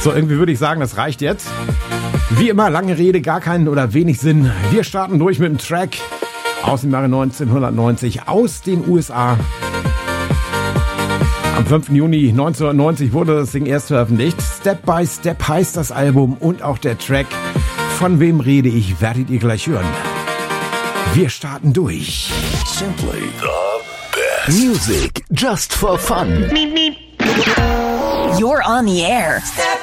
So, irgendwie würde ich sagen, das reicht jetzt. Wie immer, lange Rede, gar keinen oder wenig Sinn. Wir starten durch mit dem Track aus dem Jahre 1990 aus den USA. Am 5. Juni 1990 wurde das Ding erst veröffentlicht. Step by Step heißt das Album und auch der Track. Von wem rede ich, werdet ihr gleich hören. Wir starten durch. Simply the best. Music just for fun. You're on the air. Step